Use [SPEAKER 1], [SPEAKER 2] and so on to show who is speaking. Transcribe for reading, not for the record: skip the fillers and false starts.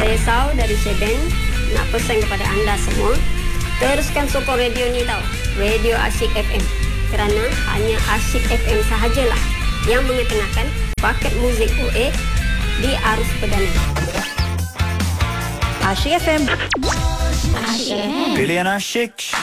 [SPEAKER 1] Resau dari Seben nak pesan kepada anda semua, teruskan sokong radio ni tau, Radio Asyik FM, kerana hanya Asyik FM sahajalah yang mengetengahkan paket muzik OA di arus perdana.
[SPEAKER 2] Asyik FM.
[SPEAKER 3] Asyik FM.
[SPEAKER 4] Pilihan asyik.